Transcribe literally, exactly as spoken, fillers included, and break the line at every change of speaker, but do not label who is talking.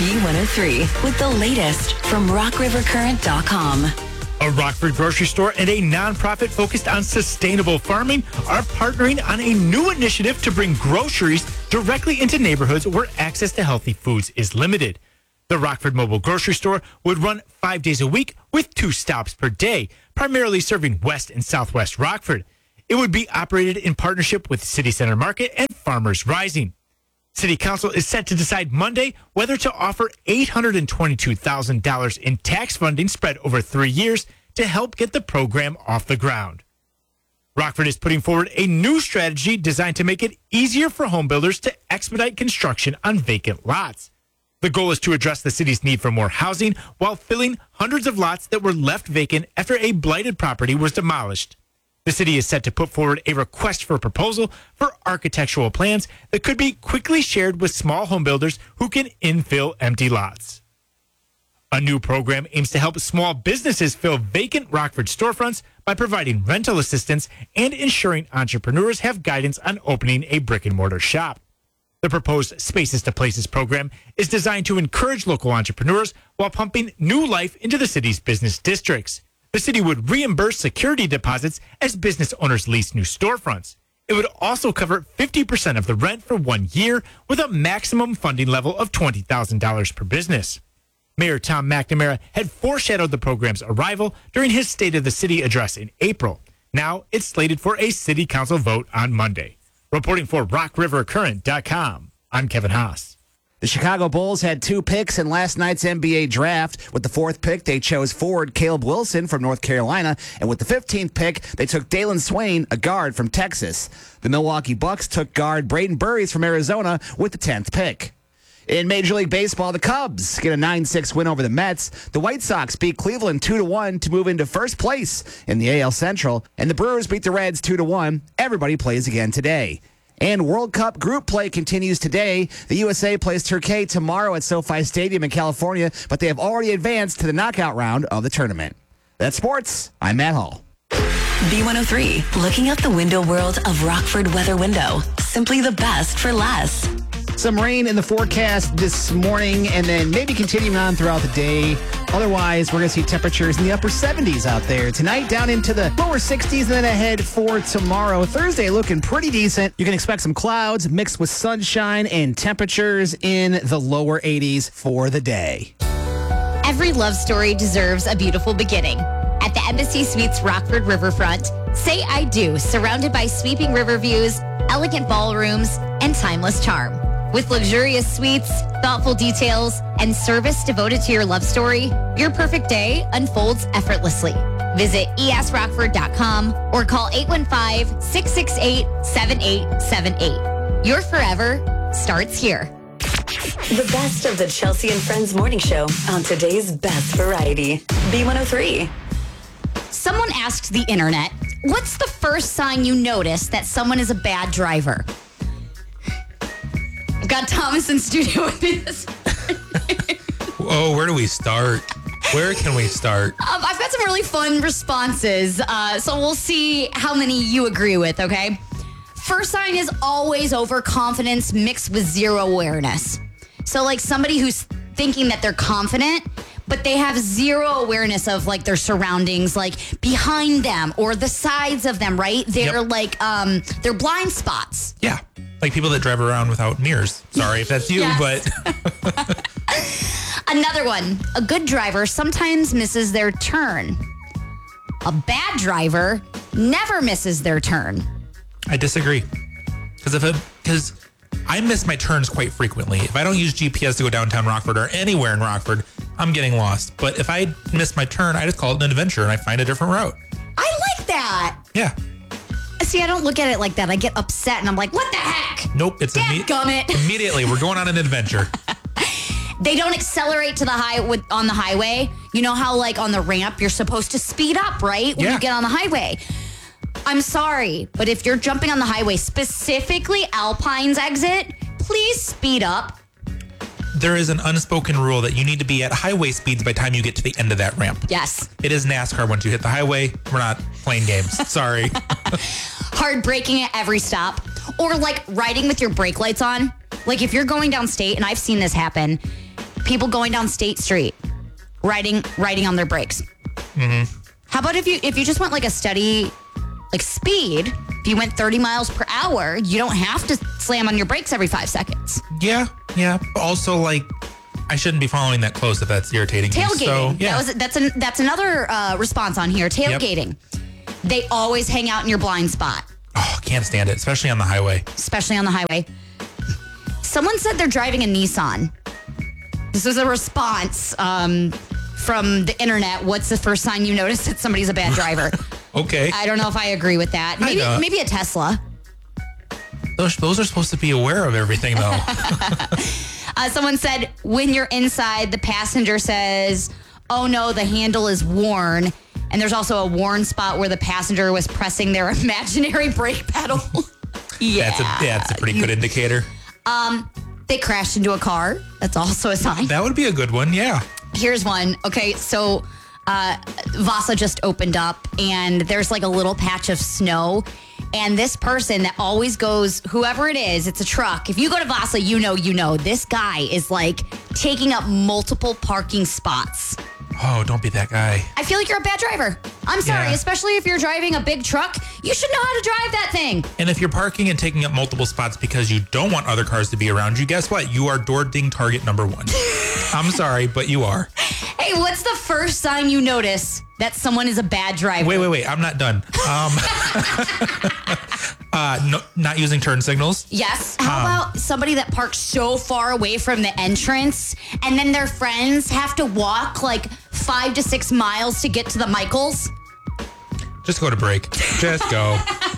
B one oh three with the latest from rock river current dot com.
A Rockford grocery store and a nonprofit focused on sustainable farming are partnering on a new initiative to bring groceries directly into neighborhoods where access to healthy foods is limited. The Rockford Mobile Grocery Store would run five days a week with two stops per day, primarily serving West and Southwest Rockford. It would be operated in partnership with City Center Market and Farmers Rising. City Council is set to decide Monday whether to offer eight hundred twenty-two thousand dollars in tax funding spread over three years to help get the program off the ground. Rockford is putting forward a new strategy designed to make it easier for home builders to expedite construction on vacant lots. The goal is to address the city's need for more housing while filling hundreds of lots that were left vacant after a blighted property was demolished. The city is set to put forward a request for proposal for architectural plans that could be quickly shared with small home builders who can infill empty lots. A new program aims to help small businesses fill vacant Rockford storefronts by providing rental assistance and ensuring entrepreneurs have guidance on opening a brick and mortar shop. The proposed Spaces to Places program is designed to encourage local entrepreneurs while pumping new life into the city's business districts. The city would reimburse security deposits as business owners lease new storefronts. It would also cover fifty percent of the rent for one year with a maximum funding level of twenty thousand dollars per business. Mayor Tom McNamara had foreshadowed the program's arrival during his State of the City address in April. Now it's slated for a city council vote on Monday. Reporting for rock river current dot com, I'm Kevin Haas.
The Chicago Bulls had two picks in last night's N B A draft. With the fourth pick, they chose forward Caleb Wilson from North Carolina. And with the fifteenth pick, they took Dalen Swain, a guard from Texas. The Milwaukee Bucks took guard Braden Burries from Arizona with the tenth pick. In Major League Baseball, the Cubs get a nine six win over the Mets. The White Sox beat Cleveland two to one to move into first place in the A L Central. And the Brewers beat the Reds two to one. Everybody plays again today. And World Cup group play continues today. The U S A plays Turkey tomorrow at SoFi Stadium in California, but they have already advanced to the knockout round of the tournament. That's sports. I'm Matt Hall.
B one oh three, looking out the window world of Rockford Weather Window. Simply the best for less.
Some rain in the forecast this morning and then maybe continuing on throughout the day. Otherwise, we're going to see temperatures in the upper seventies out there. Tonight, down into the lower sixties, and then ahead for tomorrow. Thursday looking pretty decent. You can expect some clouds mixed with sunshine and temperatures in the lower eighties for the day.
Every love story deserves a beautiful beginning. At the Embassy Suites Rockford Riverfront, say I do, surrounded by sweeping river views, elegant ballrooms, and timeless charm. With luxurious suites, thoughtful details, and service devoted to your love story, your perfect day unfolds effortlessly. Visit e s rockford dot com or call eight one five, six six eight, seven eight seven eight. Your forever starts here.
The best of the Chelsea and Friends morning show on today's best variety. B one oh three.
Someone asked the internet, what's the first sign you notice that someone is a bad driver? I've got Thomas in studio with me this morning.
Oh, where do we start? Where can we start?
Um, I've got some really fun responses, uh, so we'll see how many you agree with, okay? First sign is always overconfidence mixed with zero awareness. So like somebody who's thinking that they're confident, but they have zero awareness of like their surroundings, like behind them or the sides of them, right? They're
Yep.
like, um, they're blind spots.
Yeah. Like people that drive around without mirrors. Sorry if that's you,
Yes.
but
Another one, a good driver sometimes misses their turn. A bad driver never misses their turn.
I disagree. Because if it, because I miss my turns quite frequently. If I don't use G P S to go downtown Rockford or anywhere in Rockford, I'm getting lost. But if I miss my turn, I just call it an adventure and I find a different route.
I like that.
Yeah.
See, I don't look at it like that. I get upset and I'm like, what the heck?
Nope. It's imme-
Dadgummit.
immediately we're going on an adventure.
They don't accelerate to the high with, on the highway. You know how like on the ramp, you're supposed to speed up, right? When
Yeah.
you get on the highway. I'm sorry, but if you're jumping on the highway, specifically Alpine's exit, please speed up.
There is an unspoken rule that you need to be at highway speeds by the time you get to the end of that ramp.
Yes.
It is NASCAR. Once you hit the highway, we're not playing games. Sorry.
Hard braking at every stop. Or like riding with your brake lights on. Like if you're going downstate, and I've seen this happen, people going down State Street, riding riding on their brakes. Mm-hmm. How about if you if you just went like a steady, like speed? If you went thirty miles per hour, you don't have to slam on your brakes every five seconds.
Yeah, yeah. Also, like, I shouldn't be following that close if that's irritating.
Tailgating.
Me. So, yeah.
That was that's an, that's another uh, response on here. Tailgating. Yep. They always hang out in your blind spot.
Oh, can't stand it, especially on the highway.
Especially on the highway. Someone said they're driving a Nissan. This was a response um, from the internet. What's the first sign you notice that somebody's a bad driver?
Okay.
I don't know if I agree with that. Maybe maybe a Tesla.
Those, those are supposed to be aware of everything, though.
uh, someone said when you're inside, the passenger says, oh no, the handle is worn. And there's also a worn spot where the passenger was pressing their imaginary brake pedal. yeah.
That's a, yeah, that's a pretty good indicator.
Um, they crashed into a car. That's also a sign.
That would be a good one, yeah.
Here's one. Okay, so uh, Vasa just opened up, and there's like a little patch of snow. And this person that always goes, whoever it is, it's a truck. If you go to Vasa, you know, you know. This guy is like taking up multiple parking spots.
Oh, don't be that guy.
I feel like you're a bad driver. I'm sorry,
Yeah.
especially if you're driving a big truck. You should know how to drive that thing.
And if you're parking and taking up multiple spots because you don't want other cars to be around you, guess what? You are door ding target number one. I'm sorry, but you are.
Hey, what's the first sign you notice that someone is a bad driver?
Wait, wait, wait. I'm not done. Um, uh, no, not using turn signals.
Yes. How um, about somebody that parks so far away from the entrance and then their friends have to walk like five to six miles to get to the Michaels?
Just go to break. Just go.